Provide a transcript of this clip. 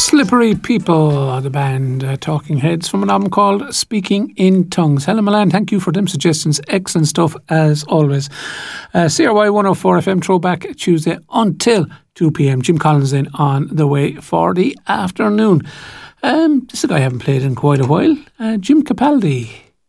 Slippery People, the band Talking Heads, from an album called Speaking in Tongues. Helen Milan, thank you for them suggestions. Excellent stuff as always. CRY 104 FM throwback Tuesday until 2 p.m. Jim Collins in on the way for the afternoon. This is a guy I haven't played in quite a while. Jim Capaldi.